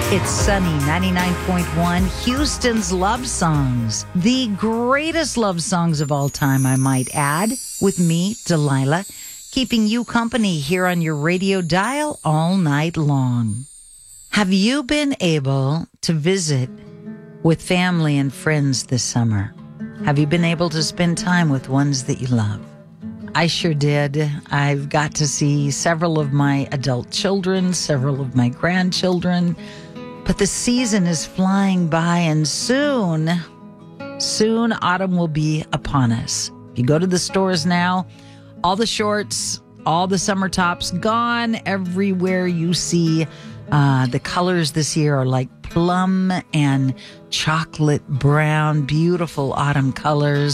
It's Sunny 99.1, Houston's love songs. The greatest love songs of all time, I might add, with me, Delilah, keeping you company here on your radio dial all night long. Have you been able to visit with family and friends this summer? Have you been able to spend time with ones that you love? I sure did. I've got to see several of my adult children, several of my grandchildren. But the season is flying by, and soon autumn will be upon us. If you go to the stores now, all the shorts, all the summer tops gone. Everywhere you see the colors this year are like plum and chocolate brown, beautiful autumn colors.